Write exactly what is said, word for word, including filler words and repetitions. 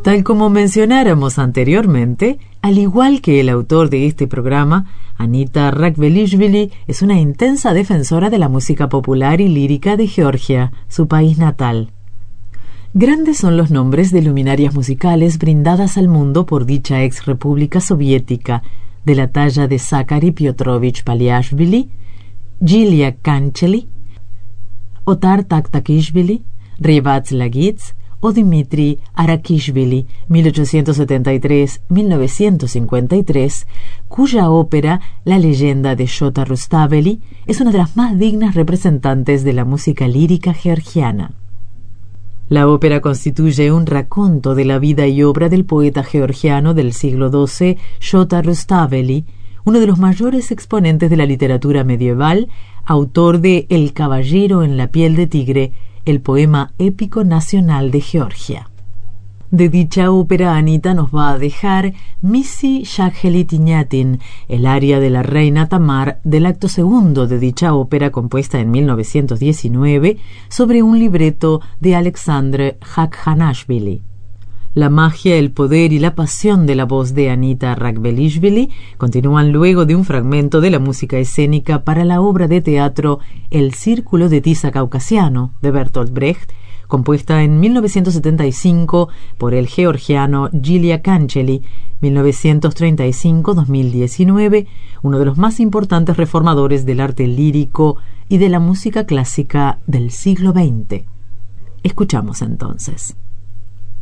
Tal como mencionáramos anteriormente, al igual que el autor de este programa, Anita Rachvelishvili es una intensa defensora de la música popular y lírica de Georgia, su país natal. Grandes son los nombres de luminarias musicales brindadas al mundo por dicha ex república soviética, de la talla de Zachary Piotrovich Paliashvili, Gilia Kancheli, Otar Taktakishvili, Rivat Lagitz o Dmitri Arakishvili, mil ochocientos setenta y tres a mil novecientos cincuenta y tres, cuya ópera, La leyenda de Shota Rustaveli, es una de las más dignas representantes de la música lírica georgiana. La ópera constituye un raconto de la vida y obra del poeta georgiano del siglo doce, Shota Rustaveli, uno de los mayores exponentes de la literatura medieval, autor de El caballero en la piel de tigre, el poema épico nacional de Georgia. De dicha ópera, Anita nos va a dejar Missy Shakhelitiniatin, el aria de la reina Tamar del acto segundo de dicha ópera compuesta en mil novecientos diecinueve sobre un libreto de Alexandre Khakhanashvili. La magia, el poder y la pasión de la voz de Anita Rachvelishvili continúan luego de un fragmento de la música escénica para la obra de teatro El Círculo de Tiza Caucasiano de Bertolt Brecht, compuesta en mil novecientos setenta y cinco por el georgiano Gilia Kancheli, mil novecientos treinta y cinco a dos mil diecinueve, uno de los más importantes reformadores del arte lírico y de la música clásica del siglo veinte. Escuchamos entonces.